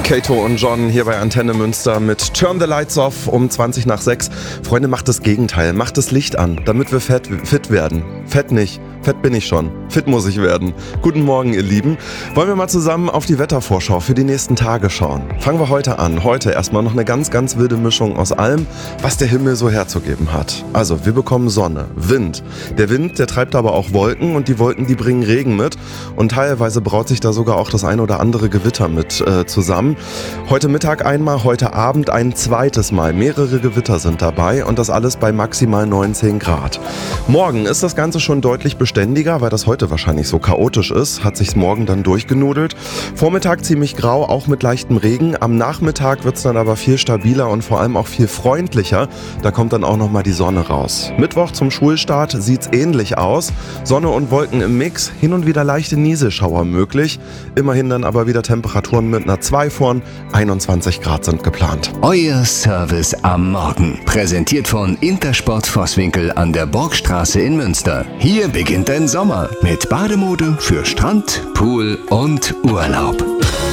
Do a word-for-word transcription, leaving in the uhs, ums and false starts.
Kato und John hier bei Antenne Münster mit Turn the Lights Off um zwanzig nach sechs. Freunde, macht das Gegenteil, macht das Licht an, damit wir fett, fit werden. Fett nicht. Fett bin ich schon. Fit muss ich werden. Guten Morgen, ihr Lieben. Wollen wir mal zusammen auf die Wettervorschau für die nächsten Tage schauen? Fangen wir heute an. Heute erstmal noch eine ganz, ganz wilde Mischung aus allem, was der Himmel so herzugeben hat. Also, wir bekommen Sonne, Wind. Der Wind, der treibt aber auch Wolken und die Wolken, die bringen Regen mit. Und teilweise braut sich da sogar auch das ein oder andere Gewitter mit äh, zusammen. Heute Mittag einmal, heute Abend ein zweites Mal. Mehrere Gewitter sind dabei und das alles bei maximal neunzehn Grad. Morgen ist das Ganze schon deutlich beständiger, weil das heute wahrscheinlich so chaotisch ist, hat sich's morgen dann durchgenudelt. Vormittag ziemlich grau, auch mit leichtem Regen. Am Nachmittag wird's dann aber viel stabiler und vor allem auch viel freundlicher. Da kommt dann auch nochmal die Sonne raus. Mittwoch zum Schulstart sieht's ähnlich aus. Sonne und Wolken im Mix, hin und wieder leichte Nieselschauer möglich. Immerhin dann aber wieder Temperaturen mit einer zwei vorn. einundzwanzig Grad sind geplant. Euer Service am Morgen. Präsentiert von Intersport Vosswinkel an der Burgstraße in Münster. Hier beginnt dein Sommer mit Bademode für Strand, Pool und Urlaub.